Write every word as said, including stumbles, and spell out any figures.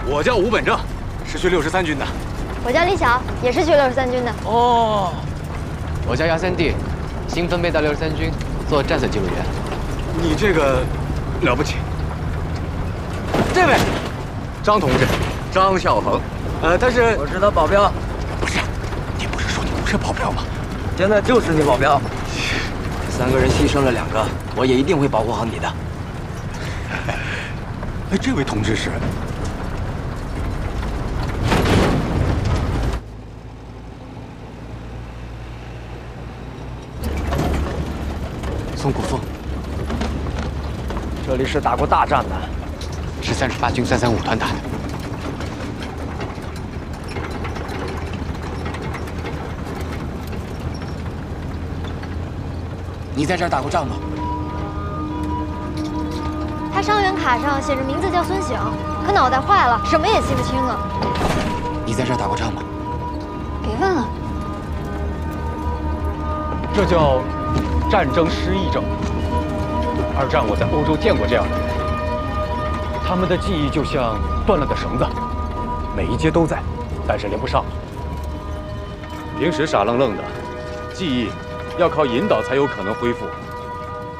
我叫吴本正，是去六十三军的。 我叫李晓，也是去六十三军的。 哦，我叫姚三弟，新分配到六十三军做战损记录员。 你这个了不起。这位，张同志，张孝恒，呃，他是我是他保镖。 不是？你不是说你不是保镖吗？ 现在就是你保镖。三个人牺牲了两个，我也一定会保护好你的。 哎，这位同志是？宋国峰。 这里是打过大战的， 是三十八军三三五团打的。你在这儿打过仗吗？ 他伤员卡上写着名字叫孙醒，可脑袋坏了，什么也记不清了。 你在这儿打过仗吗？ 别问了。 这叫战争失忆症。二战我在欧洲见过这样的人，他们的记忆就像断了的绳子，每一节都在，但是连不上。平时傻愣愣的，记忆要靠引导才有可能恢复。